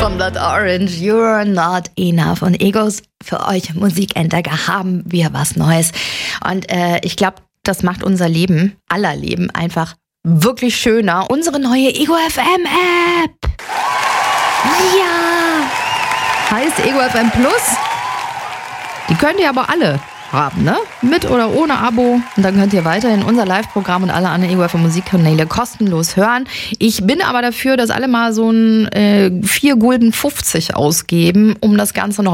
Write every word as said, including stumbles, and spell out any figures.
von Blood Orange, You're Not Enough. Und Egos, für euch Musikentdecker haben wir was Neues. Und äh, ich glaube, das macht unser Leben, aller Leben, einfach wirklich schöner. Unsere neue Ego F M App. Ja. Heißt Ego F M Plus. Die könnt ihr aber alle haben, ne? Mit oder ohne Abo. Und dann könnt ihr weiterhin unser Live-Programm und alle anderen Ego F M Musikkanäle kostenlos hören. Ich bin aber dafür, dass alle mal so ein äh, vier Gulden fünfzig ausgeben, um das Ganze noch